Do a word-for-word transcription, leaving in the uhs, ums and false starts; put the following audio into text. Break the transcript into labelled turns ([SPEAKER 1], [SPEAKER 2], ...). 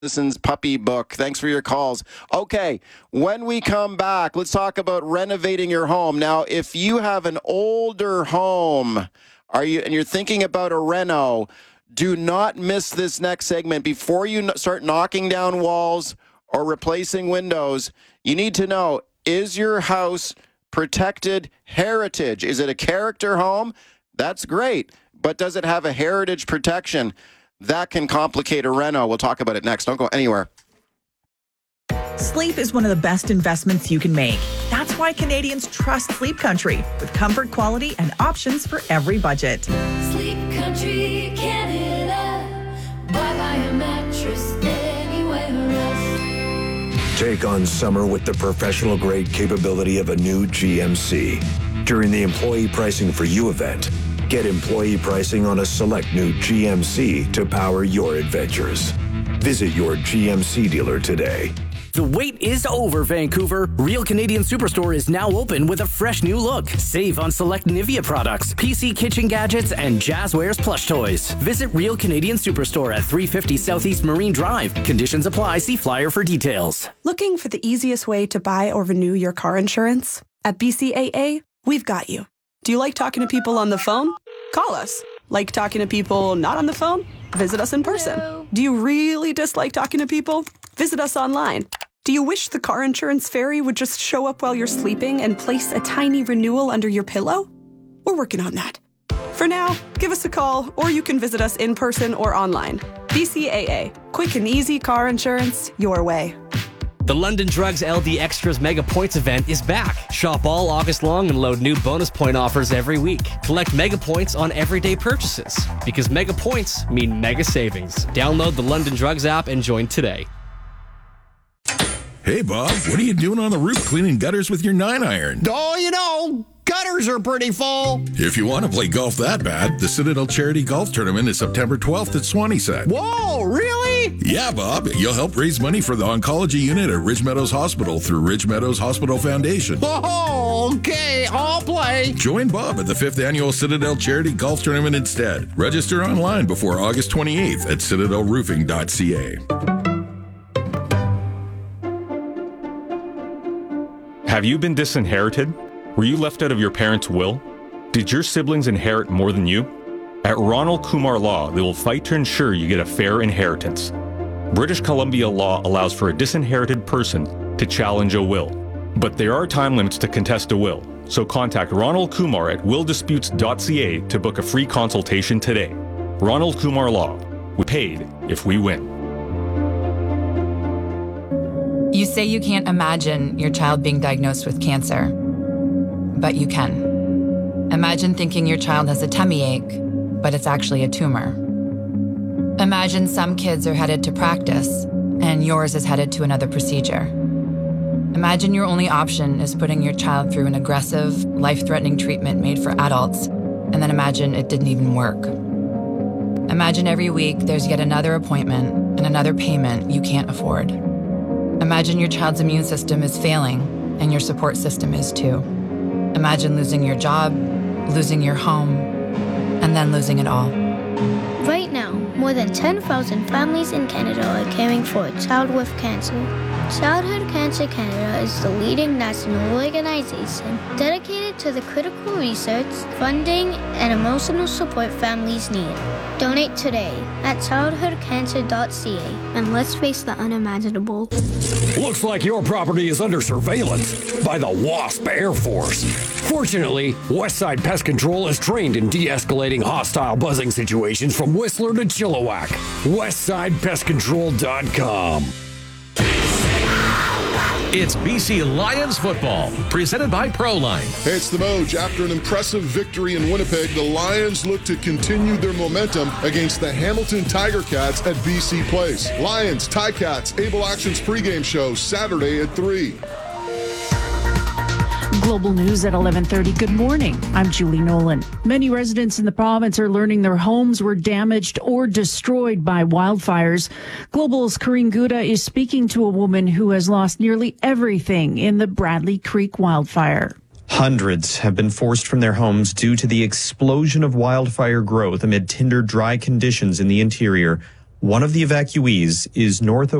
[SPEAKER 1] Citizens Puppy Book. Thanks for your calls. Okay, when we come back, let's talk about renovating your home. Now, if you have an older home, are you and you're thinking about a reno, do not miss this next segment. Before you start knocking down walls or replacing windows, you need to know, is your house protected heritage? Is it a character home? That's great. But does it have a heritage protection? That can complicate a reno. We'll talk about it next. Don't go anywhere.
[SPEAKER 2] Sleep is one of the best investments you can make. That's why Canadians trust Sleep Country, with comfort, quality, and options for every budget.
[SPEAKER 3] Sleep Country, Canada. Buy, buy a mattress anywhere else.
[SPEAKER 4] Take on summer with the professional-grade capability of a new G M C. During the Employee Pricing for You event, get employee pricing on a select new G M C to power your adventures. Visit your G M C dealer today.
[SPEAKER 5] The wait is over, Vancouver. Real Canadian Superstore is now open with a fresh new look. Save on select Nivea products, P C kitchen gadgets, and Jazzwares plush toys. Visit Real Canadian Superstore at three fifty Southeast Marine Drive. Conditions apply. See flyer for details.
[SPEAKER 6] Looking for the easiest way to buy or renew your car insurance? At B C A A, we've got you. Do you like talking to people on the phone? Call us. Like talking to people not on the phone? Visit us in person.
[SPEAKER 3] Hello.
[SPEAKER 6] Do you really dislike talking to people? Visit us online. Do you wish the car insurance fairy would just show up while you're sleeping and place a tiny renewal under your pillow? We're working on that. For now, give us a call, or you can visit us in person or online. B C A A. Quick and easy car insurance your way.
[SPEAKER 7] The London Drugs L D Extras Mega Points event is back. Shop all August long and load new bonus point offers every week. Collect Mega Points on everyday purchases, because Mega Points mean mega savings. Download the London Drugs app and join today.
[SPEAKER 8] Hey, Bob, what are you doing on the roof cleaning gutters with your nine iron?
[SPEAKER 9] Oh, you know, gutters are pretty full.
[SPEAKER 8] If you want to play golf that bad, the Citadel Charity Golf Tournament is September twelfth at Swanee-Set.
[SPEAKER 9] Whoa, really?
[SPEAKER 8] Yeah, Bob. You'll help raise money for the oncology unit at Ridge Meadows Hospital through Ridge Meadows Hospital Foundation.
[SPEAKER 9] Oh, okay, I'll play.
[SPEAKER 8] Join Bob at the fifth Annual Citadel Charity Golf Tournament instead. Register online before August twenty-eighth at citadel roofing dot c a.
[SPEAKER 10] Have you been disinherited? Were you left out of your parents' will? Did your siblings inherit more than you? At Ronald Kumar Law, they will fight to ensure you get a fair inheritance. British Columbia law allows for a disinherited person to challenge a will, but there are time limits to contest a will, so contact Ronald Kumar at will disputes dot c a to book a free consultation today. Ronald Kumar Law. We paid if we win.
[SPEAKER 11] You say you can't imagine your child being diagnosed with cancer, but you can. Imagine thinking your child has a tummy ache, but it's actually a tumor. Imagine some kids are headed to practice, and yours is headed to another procedure. Imagine your only option is putting your child through an aggressive, life-threatening treatment made for adults, and then imagine it didn't even work. Imagine every week there's yet another appointment and another payment you can't afford. Imagine your child's immune system is failing, and your support system is too. Imagine losing your job, losing your home, and then losing it all.
[SPEAKER 12] Right now, more than ten thousand families in Canada are caring for a child with cancer. Childhood Cancer Canada is the leading national organization dedicated to the critical research, funding, and emotional support families need. Donate today at childhood cancer dot c a and let's face the unimaginable.
[SPEAKER 13] Looks like your property is under surveillance by the WASP Air Force. Fortunately, Westside Pest Control is trained in de-escalating hostile buzzing situations from Whistler to Chilliwack. westside pest control dot com.
[SPEAKER 14] It's B C Lions football, presented by Proline.
[SPEAKER 15] Hey, it's the Moj. After an impressive victory in Winnipeg, the Lions look to continue their momentum against the Hamilton Tiger Cats at B C Place. Lions, Ticats, Able Actions pregame show Saturday at three.
[SPEAKER 16] Global News at eleven thirty. Good morning. I'm Julie Nolan. Many residents in the province are learning their homes were damaged or destroyed by wildfires. Global's Karine Gouda is speaking to a woman who has lost nearly everything in the Bradley Creek wildfire.
[SPEAKER 17] Hundreds have been forced from their homes due to the explosion of wildfire growth amid tinder dry conditions in the interior. One of the evacuees is North